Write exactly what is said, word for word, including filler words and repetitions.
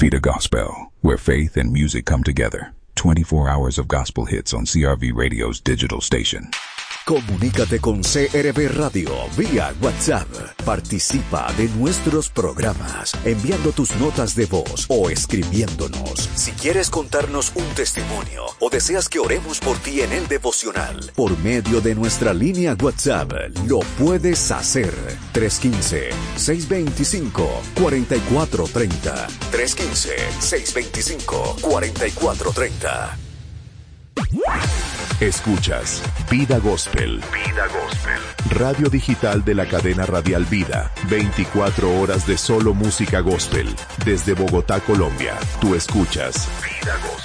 Vida Gospel, where faith and music come together. twenty-four hours of gospel hits on C R V Radio's digital station. Comunícate con C R V Radio vía WhatsApp. Participa de nuestros programas enviando tus notas de voz o escribiéndonos. Si quieres contarnos un testimonio o deseas que oremos por ti en el devocional, por medio de nuestra línea WhatsApp, lo puedes hacer. tres uno cinco, seis dos cinco, cuatro cuatro tres cero. tres uno cinco, seis dos cinco, cuatro cuatro tres cero. Escuchas Vida Gospel. Vida Gospel. Radio digital de la cadena radial Vida. veinticuatro horas de solo música gospel. Desde Bogotá, Colombia. Tú escuchas Vida Gospel.